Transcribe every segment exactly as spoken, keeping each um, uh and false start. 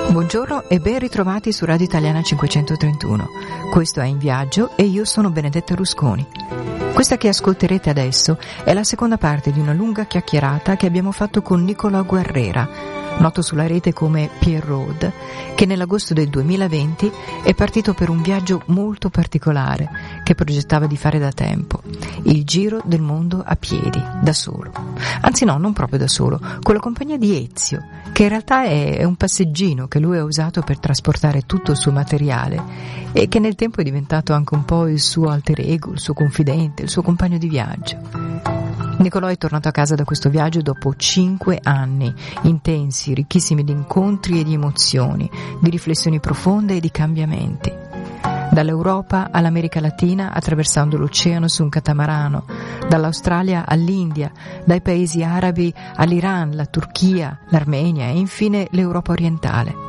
Buongiorno e ben ritrovati su Radio Italiana cinquecentotrentuno. Questo è In Viaggio e io sono Benedetta Rusconi. Questa che ascolterete adesso è la seconda parte di una lunga chiacchierata che abbiamo fatto con Nicolò Guerrera, noto sulla rete come Pierre Rode, che nell'agosto del duemilaventi è partito per un viaggio molto particolare che progettava di fare da tempo, il giro del mondo a piedi, da solo. Anzi no, non proprio da solo, con la compagnia di Ezio, che in realtà è, è un passeggino che lui ha usato per trasportare tutto il suo materiale e che nel tempo è diventato anche un po' il suo alter ego, il suo confidente, il suo compagno di viaggio. Nicolò è tornato a casa da questo viaggio dopo cinque anni intensi, ricchissimi di incontri e di emozioni, di riflessioni profonde e di cambiamenti. Dall'Europa all'America Latina, attraversando l'oceano su un catamarano, dall'Australia all'India, dai paesi arabi all'Iran, la Turchia, l'Armenia e infine l'Europa orientale.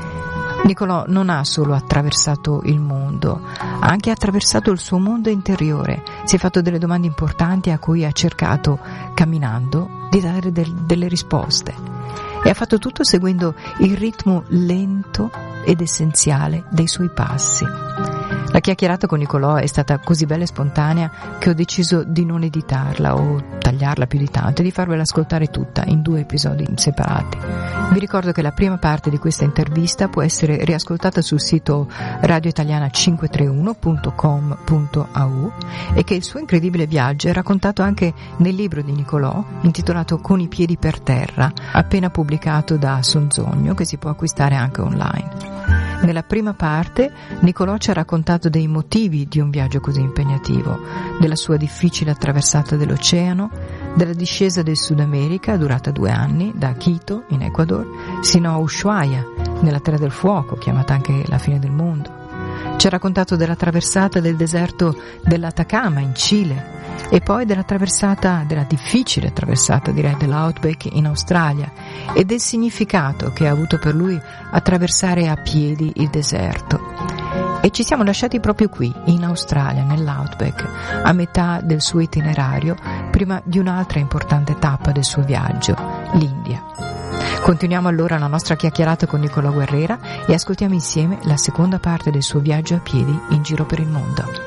Nicolò non ha solo attraversato il mondo, ha anche attraversato il suo mondo interiore, si è fatto delle domande importanti a cui ha cercato, camminando, di dare del, delle risposte. E ha fatto tutto seguendo il ritmo lento ed essenziale dei suoi passi. La chiacchierata con Nicolò è stata così bella e spontanea che ho deciso di non editarla o tagliarla più di tanto e di farvela ascoltare tutta in due episodi separati. Vi ricordo che la prima parte di questa intervista può essere riascoltata sul sito radio italiana cinquecentotrentuno punto com punto a u e che il suo incredibile viaggio è raccontato anche nel libro di Nicolò intitolato Con i piedi per terra, appena pubblicato da Sonzogno, che si può acquistare anche online. Nella prima parte Nicolò ci ha raccontato dei motivi di un viaggio così impegnativo, della sua difficile attraversata dell'oceano, della discesa del Sud America durata due anni, da Quito in Ecuador sino a Ushuaia, nella Terra del Fuoco, chiamata anche la fine del mondo. Ci ha raccontato della traversata del deserto dell'Atacama in Cile e poi della traversata, della difficile traversata direi dell'Outback in Australia e del significato che ha avuto per lui attraversare a piedi il deserto. E ci siamo lasciati proprio qui, in Australia, nell'Outback, a metà del suo itinerario, prima di un'altra importante tappa del suo viaggio, l'India. Continuiamo allora la nostra chiacchierata con Nicolò Guerrera e ascoltiamo insieme la seconda parte del suo viaggio a piedi in giro per il mondo.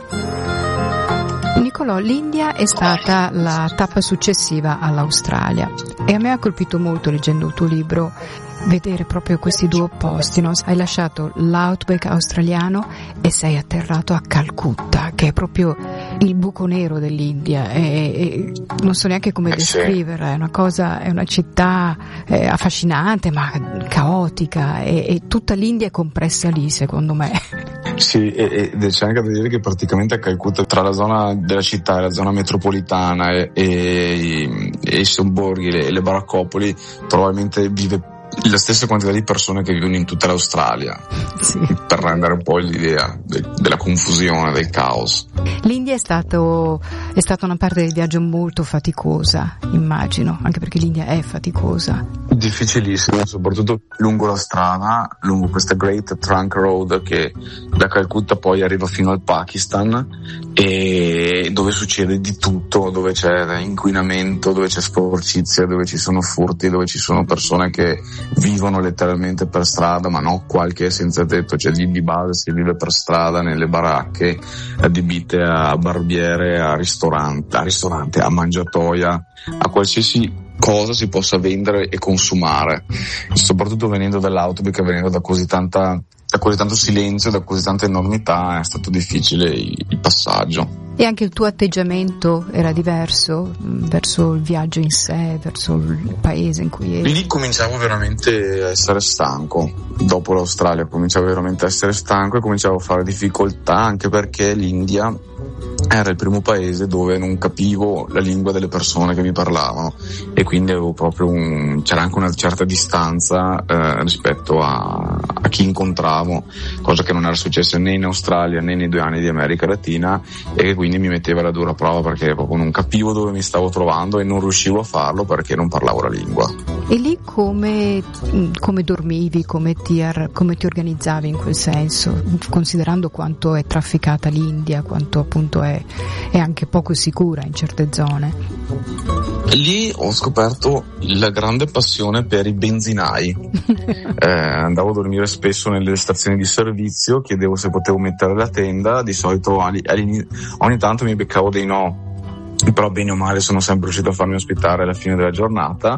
Nicolò, l'India è stata la tappa successiva all'Australia e a me ha colpito molto, leggendo il tuo libro, vedere proprio questi due opposti, no? Hai lasciato l'Outback australiano e sei atterrato a Calcutta, che è proprio il buco nero dell'India, e, e non so neanche come eh descriverla, sì. è una cosa, è una città eh, affascinante ma caotica e, e tutta l'India è compressa lì, secondo me. Sì, e, e c'è anche da dire che praticamente a Calcutta, tra la zona della città e la zona metropolitana e, e, e i sobborghi e le, le baraccopoli, probabilmente vive la stessa quantità di persone che vivono in tutta l'Australia, sì. Per rendere un po' l'idea de, della confusione, del caos. L'India è stato è stata una parte del viaggio molto faticosa, immagino, anche perché l'India è faticosa. Difficilissimo, soprattutto lungo la strada, lungo questa Great Trunk Road che da Calcutta poi arriva fino al Pakistan, e dove succede di tutto, dove c'è inquinamento, dove c'è sporcizia, dove ci sono furti, dove ci sono persone che vivono letteralmente per strada, ma no qualche senza tetto, cioè di, di base si vive per strada nelle baracche adibite a barbiere, a ristorante, a ristorante, a mangiatoia, a qualsiasi cosa si possa vendere e consumare, soprattutto venendo dall'Outback, venendo da così tanta da così tanto silenzio, da così tanta enormità, è stato difficile il passaggio. E anche il tuo atteggiamento era diverso verso il viaggio in sé, verso il paese in cui eri? Lì cominciavo veramente a essere stanco, dopo l'Australia cominciavo veramente a essere stanco e cominciavo a fare difficoltà, anche perché l'India era il primo paese dove non capivo la lingua delle persone che mi parlavano e quindi avevo proprio un, c'era anche una certa distanza eh, rispetto a, a chi incontravo, cosa che non era successa né in Australia né nei due anni di America Latina, e che quindi mi metteva alla dura prova perché proprio non capivo dove mi stavo trovando e non riuscivo a farlo perché non parlavo la lingua. E lì come, come dormivi, come ti, come ti organizzavi in quel senso, considerando quanto è trafficata l'India, quanto appunto è, è anche poco sicura in certe zone? Lì ho scoperto la grande passione per i benzinai. eh, andavo a dormire spesso nelle stazioni di servizio, chiedevo se potevo mettere la tenda, di solito ogni tanto mi beccavo dei no, però bene o male sono sempre riuscito a farmi ospitare alla fine della giornata,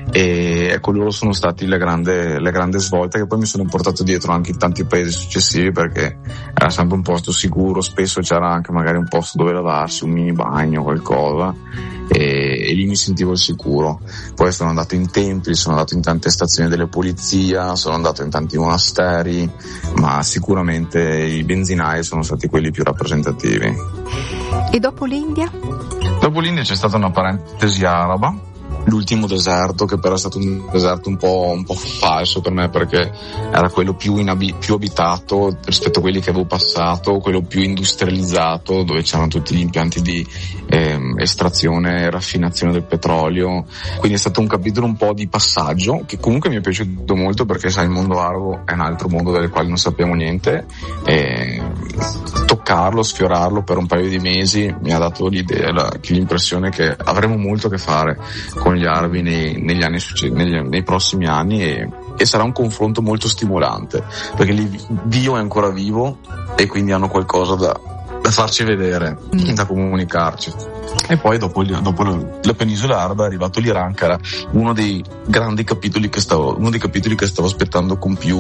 e ecco, loro sono stati la grande, la grande svolta che poi mi sono portato dietro anche in tanti paesi successivi, perché era sempre un posto sicuro, spesso c'era anche magari un posto dove lavarsi, un mini bagno, qualcosa, e, e lì mi sentivo sicuro. Poi sono andato in templi, sono andato in tante stazioni della polizia, sono andato in tanti monasteri, ma sicuramente i benzinai sono stati quelli più rappresentativi. E dopo l'India? Dopo l'India c'è stata una parentesi araba, l'ultimo deserto, che però è stato un deserto un po', un po' falso per me, perché era quello più, inabi- più abitato rispetto a quelli che avevo passato, quello più industrializzato, dove c'erano tutti gli impianti di ehm, estrazione e raffinazione del petrolio. Quindi è stato un capitolo un po' di passaggio, che comunque mi è piaciuto molto, perché sai, il mondo arabo è un altro mondo del quale non sappiamo niente, e toccarlo, sfiorarlo per un paio di mesi mi ha dato l'idea, la, l'impressione che avremo molto a che fare con gli arabi nei, negli anni negli, nei prossimi anni, e, e sarà un confronto molto stimolante, perché lì Dio è ancora vivo e quindi hanno qualcosa da, da farci vedere, mm. da comunicarci. E poi dopo, dopo la penisola araba è arrivato l'Iran, che era uno dei grandi capitoli che stavo, uno dei capitoli che stavo aspettando con più,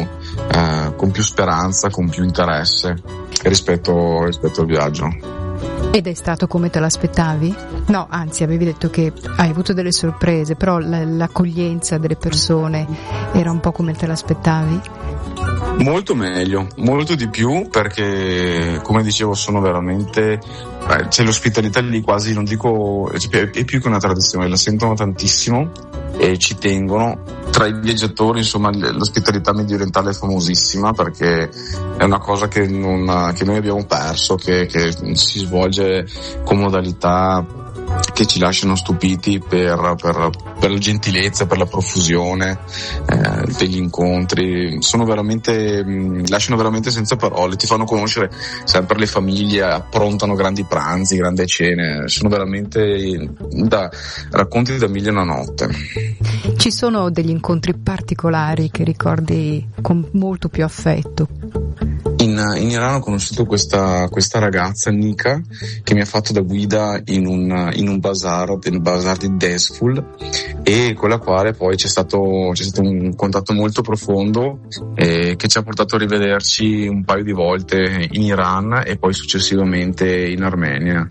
eh, con più speranza, con più interesse rispetto, rispetto al viaggio. Ed è stato come te l'aspettavi? No, anzi, avevi detto che hai avuto delle sorprese, però la, l'accoglienza delle persone era un po' come te l'aspettavi? Molto meglio, molto di più, perché come dicevo sono veramente, eh, c'è l'ospitalità lì quasi, non dico, è più che una tradizione, la sentono tantissimo e ci tengono. Tra i viaggiatori, insomma, l'ospitalità mediorientale è famosissima, perché è una cosa che, non, che noi abbiamo perso, che, che si svolge con modalità che ci lasciano stupiti per, per, per la gentilezza, per la profusione eh, degli incontri. Sono veramente, mh, lasciano veramente senza parole, ti fanno conoscere sempre le famiglie, approntano grandi pranzi, grandi cene, sono veramente da racconti da mille e una notte. Ci sono degli incontri particolari che ricordi con molto più affetto? In, in Iran ho conosciuto questa, questa ragazza, Nika, che mi ha fatto da guida in un, in un bazar, nel bazar di Dezful, e con la quale poi c'è stato, c'è stato un contatto molto profondo, eh, che ci ha portato a rivederci un paio di volte in Iran e poi successivamente in Armenia.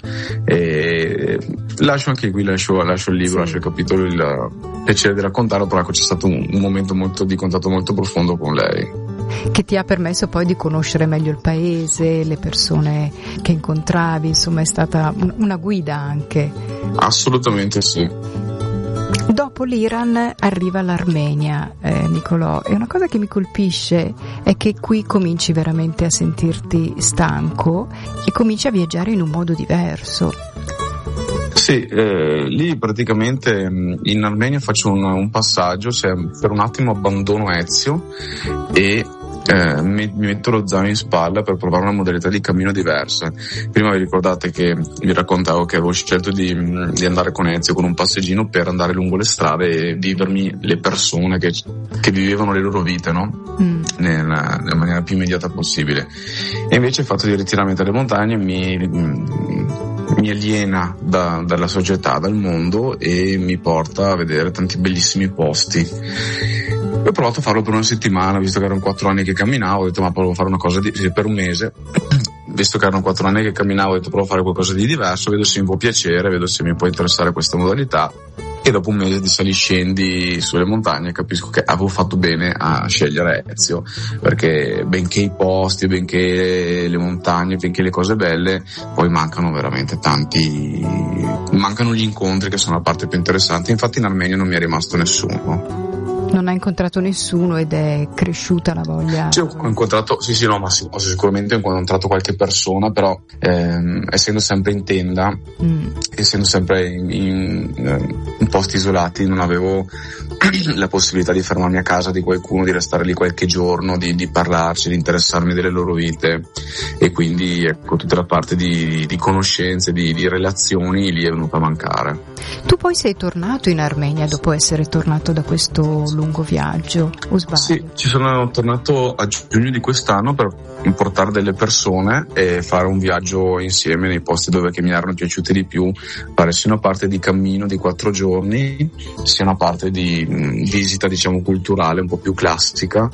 E lascio anche qui, lascio, lascio il libro, sì. lascio il capitolo, il piacere di raccontarlo, però ecco, c'è stato un, un momento molto di contatto molto profondo con lei, che ti ha permesso poi di conoscere meglio il paese, le persone che incontravi, insomma è stata un, una guida anche. Assolutamente sì. Dopo l'Iran arriva l'Armenia, eh, Nicolò, e una cosa che mi colpisce è che qui cominci veramente a sentirti stanco e cominci a viaggiare in un modo diverso. Sì, eh, lì praticamente in Armenia faccio un, un passaggio, cioè per un attimo abbandono Ezio e eh, mi, mi metto lo zaino in spalla per provare una modalità di cammino diversa. Prima vi ricordate che vi raccontavo che avevo scelto di, di andare con Ezio con un passeggino per andare lungo le strade e vivermi le persone che, che vivevano le loro vite, no? Mm. Nella, nella maniera più immediata possibile. E invece il fatto di ritirarmi dalle montagne mi mi aliena da, dalla società, dal mondo, e mi porta a vedere tanti bellissimi posti. Ho provato a farlo per una settimana, visto che erano quattro anni che camminavo, ho detto ma provo a fare una cosa di, per un mese, visto che erano quattro anni che camminavo, ho detto provo a fare qualcosa di diverso, vedo se mi può piacere, vedo se mi può interessare questa modalità. E dopo un mese di saliscendi sulle montagne capisco che avevo fatto bene a scegliere Ezio, perché benché i posti, benché le montagne, benché le cose belle, poi mancano veramente tanti, mancano gli incontri che sono la parte più interessante. Infatti in Armenia non mi è rimasto nessuno. Non ha incontrato nessuno ed è cresciuta la voglia. Sì, ho incontrato, sì sì no, ma sì, ho sicuramente incontrato qualche persona, però ehm, essendo sempre in tenda, mm. essendo sempre in, in, posti isolati, non avevo la possibilità di fermarmi a casa di qualcuno, di restare lì qualche giorno, di, di parlarci, di interessarmi delle loro vite, e quindi ecco, tutta la parte di, di conoscenze, di, di relazioni lì è venuta a mancare. Tu poi sei tornato in Armenia dopo essere tornato da questo lungo viaggio, o sbaglio? Sì, ci sono tornato a giugno di quest'anno per portare delle persone e fare un viaggio insieme nei posti dove che mi erano piaciuti di più, fare sia una parte di cammino di quattro giorni, sia una parte di mh, visita, diciamo, culturale un po' più classica.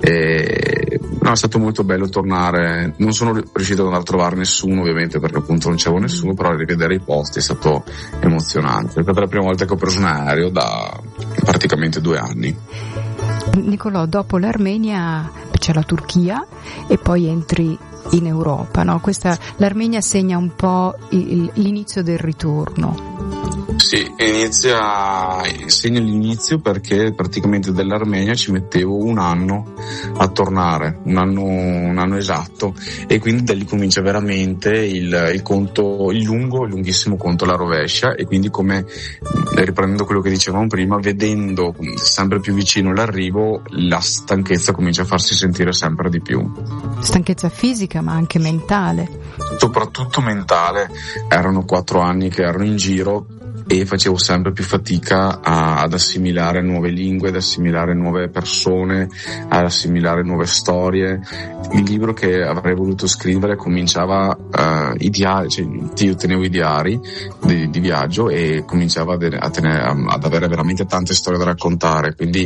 E no, è stato molto bello tornare. Non sono riuscito ad andare a trovare nessuno, ovviamente, perché appunto non c'avevo nessuno, però rivedere i posti è stato emozionante. È stata la prima volta che ho preso un aereo da praticamente due anni. Nicolò, dopo l'Armenia c'è la Turchia e poi entri in Europa, no? Questa, l'Armenia segna un po' il, l'inizio del ritorno. Sì, inizia, segna l'inizio perché praticamente dall'Armenia ci mettevo un anno a tornare, un anno, un anno esatto, e quindi da lì comincia veramente il, il conto, il lungo, il lunghissimo conto alla rovescia, e quindi, come riprendendo quello che dicevamo prima, vedendo sempre più vicino l'arrivo, la stanchezza comincia a farsi sentire sempre di più. Stanchezza fisica ma anche mentale. Soprattutto mentale. Erano quattro anni che ero in giro e facevo sempre più fatica a, ad assimilare nuove lingue, ad assimilare nuove persone, ad assimilare nuove storie. Il libro che avrei voluto scrivere cominciava uh, i diari, cioè io tenevo i diari di, di viaggio e cominciava a, a tenere, ad avere veramente tante storie da raccontare, quindi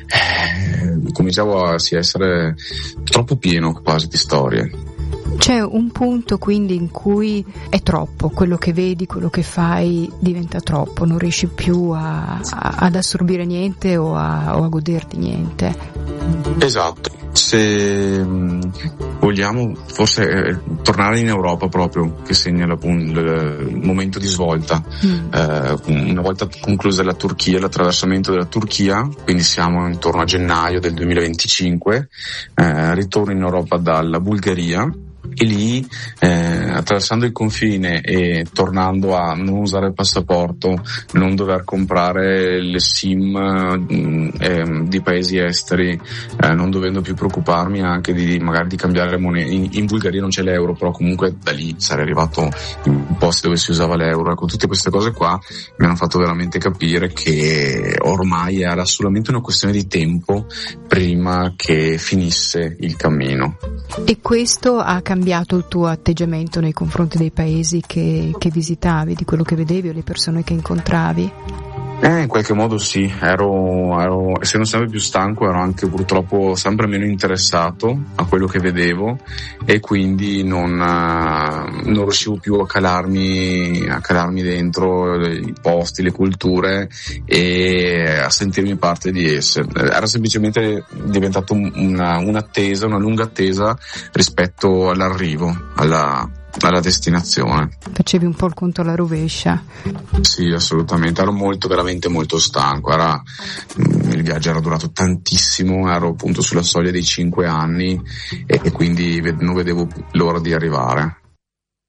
eh, cominciavo a sì, essere troppo pieno quasi di storie. C'è un punto quindi in cui è troppo, quello che vedi, quello che fai diventa troppo, non riesci più a, a, ad assorbire niente o a, o a goderti niente. Esatto, se vogliamo forse eh, tornare in Europa proprio, che segna la, il, il momento di svolta. Mm. Eh, una volta conclusa la Turchia, l'attraversamento della Turchia, quindi siamo intorno a gennaio del duemilaventicinque, eh, ritorno in Europa dalla Bulgaria. E lì, eh, attraversando il confine e tornando a non usare il passaporto, non dover comprare le SIM eh, di paesi esteri, eh, non dovendo più preoccuparmi anche di magari di cambiare le monete. In, in Bulgaria non c'è l'euro, però comunque da lì sarei arrivato in posti dove si usava l'euro. Ecco, tutte queste cose qua mi hanno fatto veramente capire che ormai era solamente una questione di tempo prima che finisse il cammino. E questo ha cambiato il tuo atteggiamento nei confronti dei paesi che, che visitavi, di quello che vedevi o le persone che incontravi? Eh, in qualche modo sì, ero, ero, essendo sempre più stanco, ero anche purtroppo sempre meno interessato a quello che vedevo, e quindi non, non riuscivo più a calarmi, a calarmi dentro i posti, le culture, e a sentirmi parte di esse. Era semplicemente diventato una, un'attesa, una lunga attesa rispetto all'arrivo, alla alla destinazione. Facevi un po' il conto alla rovescia. Sì, assolutamente, ero molto, veramente molto stanco. Era, il viaggio era durato tantissimo, ero appunto sulla soglia dei cinque anni e, e quindi non vedevo l'ora di arrivare.